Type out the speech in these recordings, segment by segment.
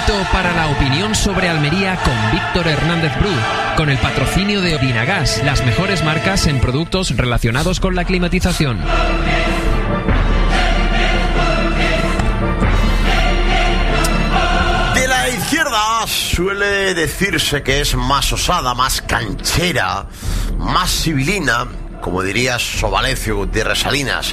Momento para la opinión sobre Almería con Víctor Hernández Bru, con el patrocinio de Odinagas, las mejores marcas en productos relacionados con la climatización. De la izquierda suele decirse que es más osada, más canchera, más civilina, como diría Sovalecio Gutiérrez Salinas,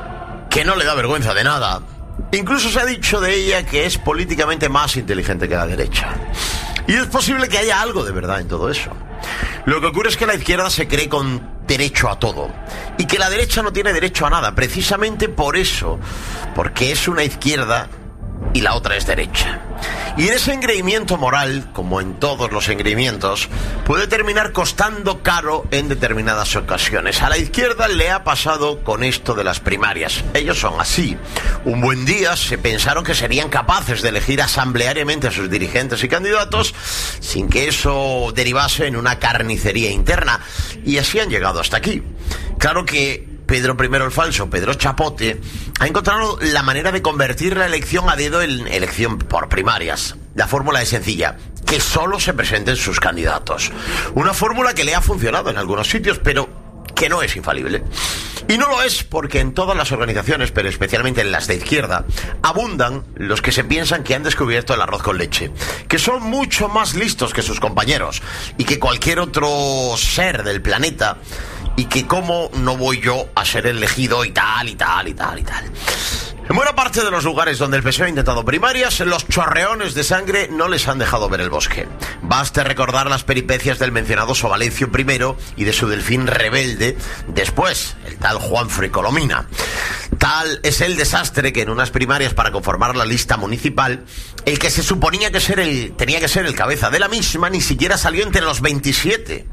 que no le da vergüenza de nada. Incluso se ha dicho de ella que es políticamente más inteligente que la derecha. Y es posible que haya algo de verdad en todo eso. Lo que ocurre es que la izquierda se cree con derecho a todo y que la derecha no tiene derecho a nada, precisamente por eso, porque es una izquierda y la otra es derecha. Y en ese engreimiento moral, como en todos los engreimientos, puede terminar costando caro en determinadas ocasiones. A la izquierda le ha pasado con esto de las primarias. Ellos son así. Un buen día se pensaron que serían capaces de elegir asambleariamente a sus dirigentes y candidatos sin que eso derivase en una carnicería interna. Y así han llegado hasta aquí. Claro que Pedro I el Falso, Pedro Chapote, ha encontrado la manera de convertir la elección a dedo en elección por primarias. La fórmula es sencilla, que solo se presenten sus candidatos. Una fórmula que le ha funcionado en algunos sitios, pero que no es infalible. Y no lo es porque en todas las organizaciones, pero especialmente en las de izquierda, abundan los que se piensan que han descubierto el arroz con leche, que son mucho más listos que sus compañeros y que cualquier otro ser del planeta, y que cómo no voy yo a ser elegido y tal, y tal, y tal, y tal. En buena parte de los lugares donde el PSOE ha intentado primarias, los chorreones de sangre no les han dejado ver el bosque. Baste recordar las peripecias del mencionado Sovalecio I y de su delfín rebelde, después, el tal Juanfrey Colomina. Tal es el desastre que en unas primarias para conformar la lista municipal, el que se suponía que tenía que ser el cabeza de la misma ni siquiera salió entre los 27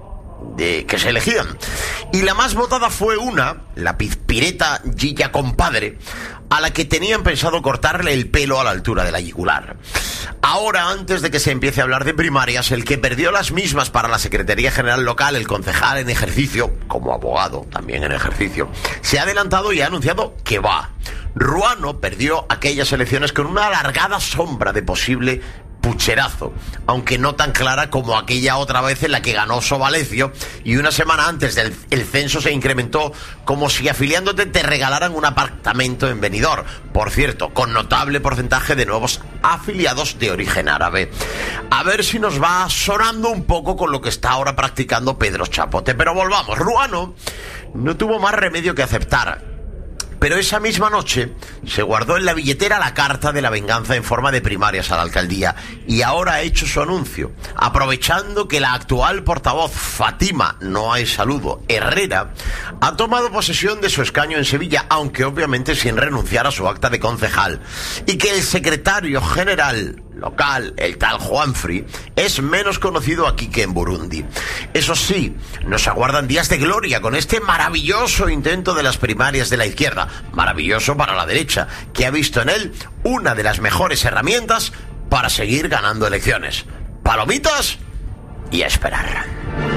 que se elegían. Y la más votada fue la pizpireta Gilla Compadre, a la que tenían pensado cortarle el pelo a la altura de la yugular. Ahora, antes de que se empiece a hablar de primarias, el que perdió las mismas para la Secretaría General Local, el concejal en ejercicio, como abogado también en ejercicio, se ha adelantado y ha anunciado que va. Ruano perdió aquellas elecciones con una alargada sombra de posible pucherazo, aunque no tan clara como aquella otra vez en la que ganó Sovalecio, y una semana antes del censo se incrementó como si afiliándote te regalaran un apartamento en Benidorm, por cierto, con notable porcentaje de nuevos afiliados de origen árabe. A ver si nos va sonando un poco con lo que está ahora practicando Pedro Chapote. Pero volvamos, Ruano no tuvo más remedio que aceptar. Pero esa misma noche se guardó en la billetera la carta de la venganza en forma de primarias a la alcaldía y ahora ha hecho su anuncio, aprovechando que la actual portavoz Fátima, no hay saludo, Herrera, ha tomado posesión de su escaño en Sevilla, aunque obviamente sin renunciar a su acta de concejal, y que el secretario general local, el tal Juanfrey, es menos conocido aquí que en Burundi. Eso sí, nos aguardan días de gloria con este maravilloso intento de las primarias de la izquierda, maravilloso para la derecha, que ha visto en él una de las mejores herramientas para seguir ganando elecciones. Palomitas y a esperar.